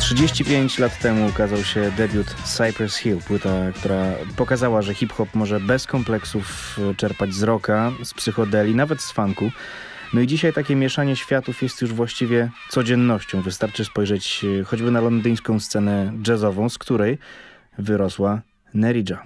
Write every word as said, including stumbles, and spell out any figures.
trzydzieści pięć lat temu ukazał się debiut Cypress Hill, płyta, która pokazała, że hip-hop może bez kompleksów czerpać z rocka, z psychodeli, nawet z funku. No i dzisiaj takie mieszanie światów jest już właściwie codziennością. Wystarczy spojrzeć choćby na londyńską scenę jazzową, z której wyrosła Nerija.